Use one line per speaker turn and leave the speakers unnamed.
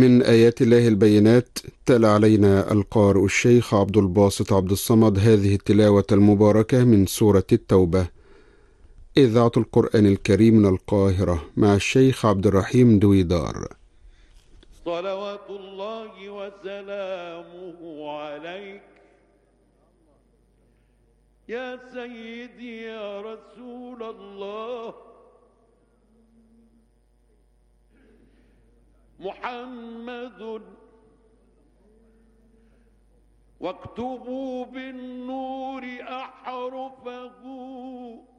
من آيات الله البينات. تلا علينا القارئ الشيخ عبد الباسط عبد الصمد هذه التلاوة المباركة من سورة التوبة، إذاعة القرآن الكريم من القاهرة، مع الشيخ عبد الرحيم دويدار.
صلوات الله وسلامه عليك يا سيدي يا رسول الله محمد، واكتبوا بالنور أحرفه